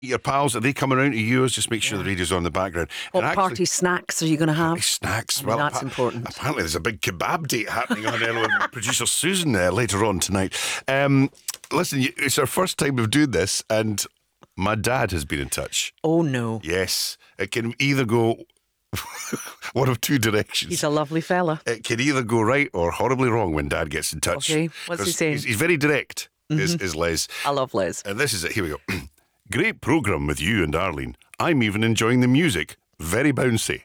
Your pals, are they coming around to yours? Just make sure the radio's on in the background. What party snacks are you going to have? Snacks. I mean, that's important. Apparently there's a big kebab date happening on there with producer Susan later on tonight. Listen, it's our first time of doing this, and my dad has been in touch. Oh, no. Yes. It can either go one of two directions. He's a lovely fella. It can either go right or horribly wrong when Dad gets in touch. Okay, what's he saying? He's very direct, is Les. I love Les. And this is it. Here we go. Great programme with you and Arlene. I'm even enjoying the music. Very bouncy.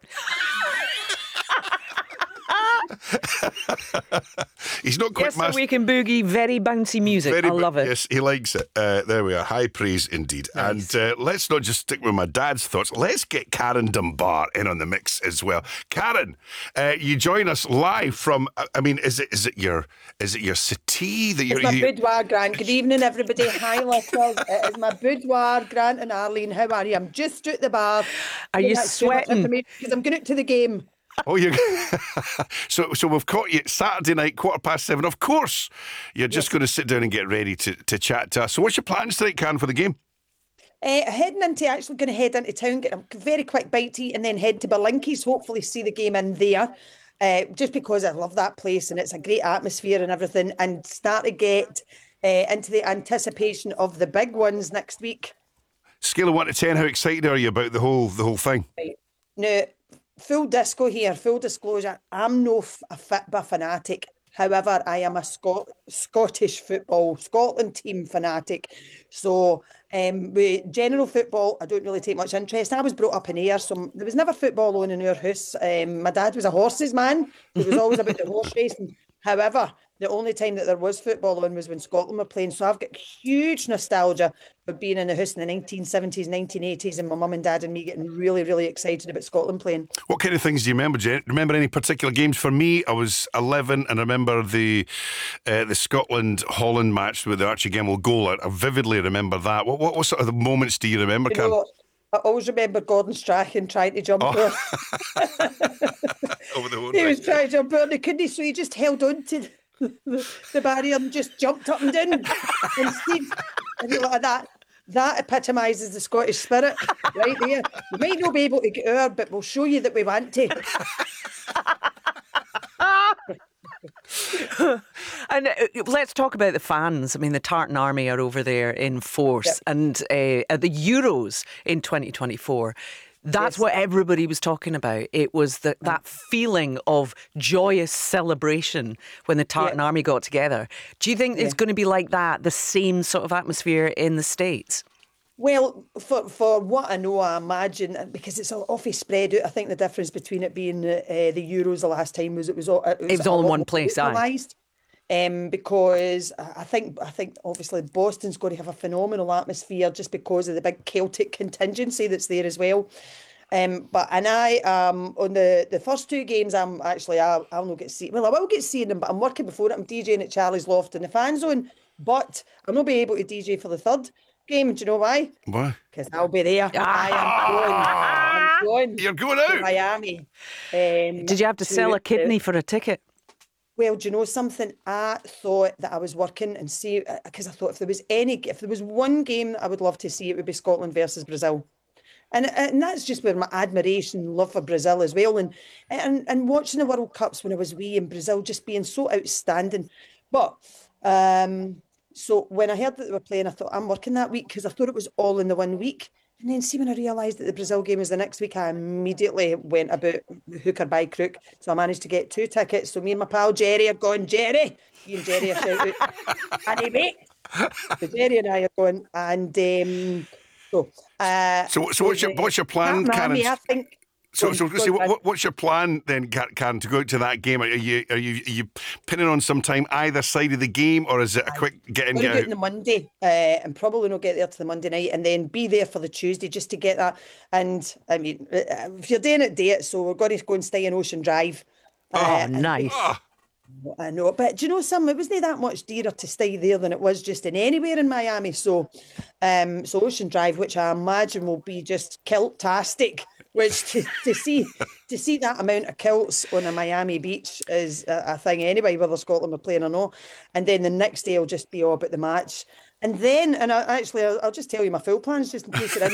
He's not quite so we can boogie very bouncy music. I love it. Yes, he likes it. There we are. High praise indeed. Nice. And let's not just stick with my dad's thoughts. Let's get Karen Dunbar in on the mix as well. Karen, you join us live from. I mean, is it your city that you're? It's my boudoir, Grant. Good evening, everybody. Hi, listeners. It is my boudoir, Grant and Arlene. How are you? I'm just at the bar. Are you sweating? Because I'm going out to the game. Oh, you so we've caught you Saturday night, 7:15. Of course, you're just going to sit down and get ready to chat to us. So what's your plans tonight, Karen, for the game? Actually going to head into town, get a very quick bite to eat, and then head to Berlinkies, hopefully see the game in there. Just because I love that place and it's a great atmosphere and everything, and start to get into the anticipation of the big ones next week. Scale of 1 to 10, how excited are you about the whole thing? Right. Now, full disco here, full disclosure, I'm no a football fanatic. However, I am a Scottish football, Scotland team fanatic. So with general football, I don't really take much interest. I was brought up in Ayr, so there was never football on in our house. My dad was a horses man. It was always about the horse racing. However, the only time that there was football on was when Scotland were playing. So I've got huge nostalgia of being in the house in the 1970s, 1980s, and my mum and dad and me getting really, really excited about Scotland playing. What kind of things do you remember? Do you remember any particular games? For me, I was 11 and I remember the Scotland-Holland match with the Archie Gemmill goal. I vividly remember that. What sort of moments do you remember, Cam? I always remember Gordon Strachan trying to jump over. Over the He was trying to jump over and he couldn't, so he just held on to the barrier and just jumped up and down. And like that epitomises the Scottish spirit right there. You might not be able to get over, but we'll show you that we want to. And let's talk about the fans. I mean, the Tartan Army are over there in force. Yep. And at the Euros in 2024, that's what everybody was talking about. It was that feeling of joyous celebration when the Tartan Army got together. Do you think it's going to be like that, the same sort of atmosphere in the States? Well, for what I know, I imagine, because it's awfully spread out, I think the difference between it being the Euros the last time was it was all in one place, because I think obviously Boston's going to have a phenomenal atmosphere just because of the big Celtic contingency that's there as well. On the first two games, I'll not get to see. Well, I will get to see them, but I'm working before it. I'm DJing at Charlie's Loft in the fan zone, but I'll not be able to DJ for the third game. Do you know why? Why? Because I'll be there. I'm going. You're going out to Miami. Did you have to sell a kidney for a ticket? Well, do you know something? I thought that I was working and see, because I thought if there was one game that I would love to see, it would be Scotland versus Brazil. And that's just where my admiration, love for Brazil as well. And watching the World Cups when I was wee and Brazil just being so outstanding. But so when I heard that they were playing, I thought, I'm working that week because I thought it was all in the 1 week. And then see when I realised that the Brazil game was the next week, I immediately went about hook or by crook. So I managed to get 2 tickets. So me and my pal Jerry are going, Jerry. Me and Jerry are shouting out, Annie, mate. So Jerry and I are going. And so what's your plan, Karen? I think. What's your plan then, Karen, to go out to that game? Are you pinning on some time either side of the game, or is it a quick get in, get out? On the Monday, and probably not get there to the Monday night, and then be there for the Tuesday just to get that. And I mean, if you're doing it, do it. So we're going to go and stay in Ocean Drive. Nice. I know, but do you know something? It wasn't that much dearer to stay there than it was just in anywhere in Miami. So Ocean Drive, which I imagine will be just kilt-tastic. Which to see that amount of kilts on a Miami beach is a thing anyway, whether Scotland are playing or not. And then the next day will just be all about the match. And then, I'll just tell you my full plans just in case you're